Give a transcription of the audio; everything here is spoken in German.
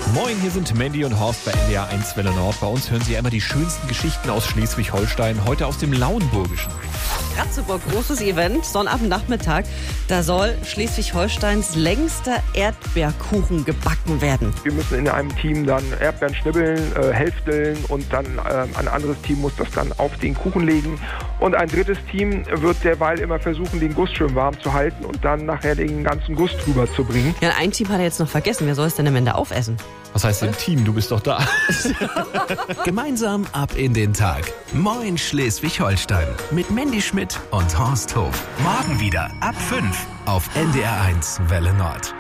Moin, hier sind Mandy und Horst bei NDR 1 Welle Nord. Bei uns hören Sie ja immer die schönsten Geschichten aus Schleswig-Holstein, heute aus dem Lauenburgischen. Ratzeburg, großes Event, Sonnabendnachmittag. Da soll Schleswig-Holsteins längster Erdbeerkuchen gebacken werden. Wir müssen in einem Team dann Erdbeeren schnibbeln, hälfteln und dann ein anderes Team muss das dann auf den Kuchen legen. Und ein drittes Team wird derweil immer versuchen, den Guss schön warm zu halten und dann nachher den ganzen Guss drüber zu bringen. Ja, ein Team hat er jetzt noch vergessen. Wer soll es denn am Ende aufessen? Was heißt im Team? Du bist doch da. Gemeinsam ab in den Tag. Moin Schleswig-Holstein mit Mandy Schmidt und Horst Hof. Morgen wieder ab 5 auf NDR 1 Welle Nord.